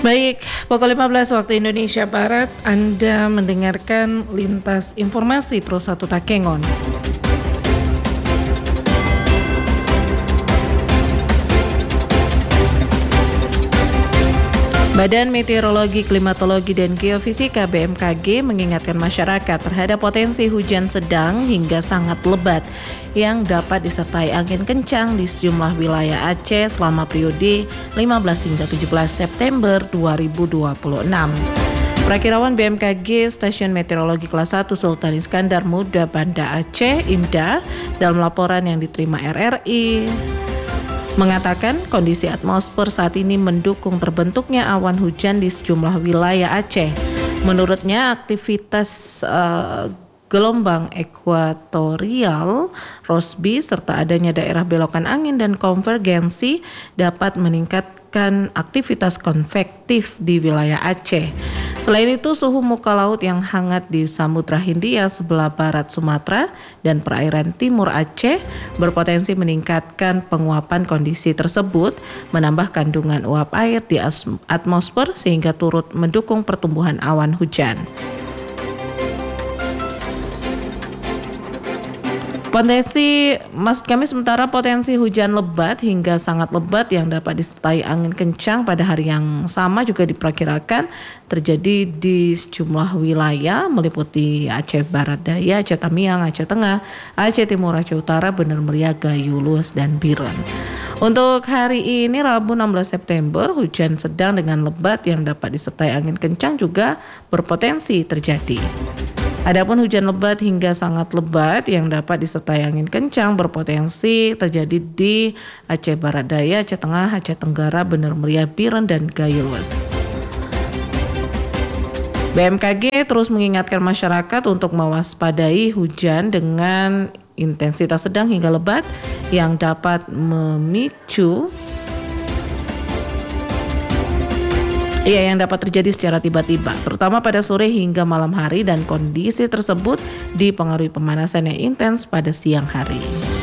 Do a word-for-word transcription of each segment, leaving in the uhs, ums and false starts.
Baik, pukul lima belas waktu Indonesia Barat, Anda mendengarkan Lintas Informasi Pro satu Takengon. Badan Meteorologi, Klimatologi, dan Geofisika B M K G mengingatkan masyarakat terhadap potensi hujan sedang hingga sangat lebat yang dapat disertai angin kencang di sejumlah wilayah Aceh selama periode lima belas hingga tujuh belas September dua ribu dua puluh enam. Perakirawan B M K G Stasiun Meteorologi Kelas satu Sultan Iskandar Muda Banda Aceh, IMDA, dalam laporan yang diterima R R I, mengatakan kondisi atmosfer saat ini mendukung terbentuknya awan hujan di sejumlah wilayah Aceh. Menurutnya aktivitas uh, gelombang ekuatorial, Rossby, serta adanya daerah belokan angin dan konvergensi dapat meningkatkan aktivitas konvektif di wilayah Aceh. Selain itu, suhu muka laut yang hangat di Samudra Hindia sebelah barat Sumatera dan perairan timur Aceh berpotensi meningkatkan penguapan kondisi tersebut, menambah kandungan uap air di atmosfer sehingga turut mendukung pertumbuhan awan hujan. Potensi, maksud kami sementara potensi hujan lebat hingga sangat lebat yang dapat disertai angin kencang pada hari yang sama juga diperkirakan terjadi di sejumlah wilayah meliputi Aceh Barat Daya, Aceh Tamiang, Aceh Tengah, Aceh Timur, Aceh Utara, Bener Meriah, Gayo Lues, dan Biren. Untuk hari ini Rabu enam belas September, hujan sedang dengan lebat yang dapat disertai angin kencang juga berpotensi terjadi. Adapun hujan lebat hingga sangat lebat yang dapat disertai angin kencang berpotensi terjadi di Aceh Barat Daya, Aceh Tengah, Aceh Tenggara, Bener Meriah, Biren, dan Gayo Lues. B M K G terus mengingatkan masyarakat untuk mewaspadai hujan dengan intensitas sedang hingga lebat yang dapat memicu Iya, yang dapat terjadi secara tiba-tiba, terutama pada sore hingga malam hari, dan kondisi tersebut dipengaruhi pemanasan yang intens pada siang hari.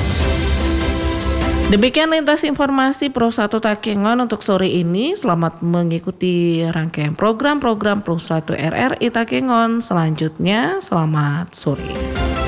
Demikian lintas informasi Pro satu Takengon untuk sore ini. Selamat mengikuti rangkaian program-program Pro satu R R I Takengon selanjutnya. Selamat sore.